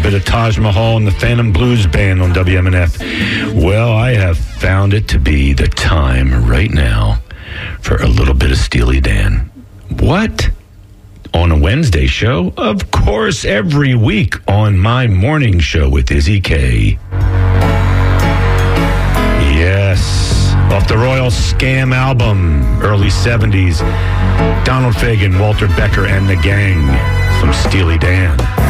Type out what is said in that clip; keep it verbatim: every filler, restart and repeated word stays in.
bit of Taj Mahal and the Phantom Blues Band on W M N F. Well, I have found it to be the time right now for a little bit of Steely Dan. What? On a Wednesday show? Of course, every week on my morning show with Izzy K. Yes, off the Royal Scam album, early seventies, Donald Fagen, Walter Becker, and the gang, some Steely Dan.